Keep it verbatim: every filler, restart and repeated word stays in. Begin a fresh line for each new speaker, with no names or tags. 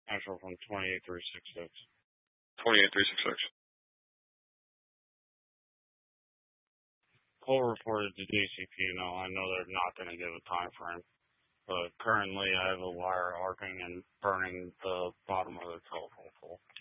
Actual from twenty-eight three sixty-six.
twenty-eight three sixty-six.
Cole reported to D C P N L. I know they're not going to give a time frame, but currently I have a wire arcing and burning the bottom of the telephone pole.